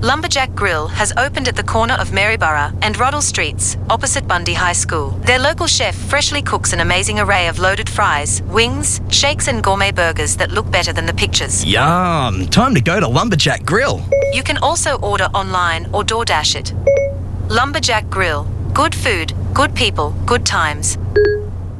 Lumberjack Grill has opened at the corner of Maryborough and Roddle Streets, opposite Bundy High School. Their local chef freshly cooks an amazing array of loaded fries, wings, shakes and gourmet burgers that look better than the pictures. Yum! Time to go to Lumberjack Grill. You can also order online or DoorDash it. Lumberjack Grill. Good food, good people, good times.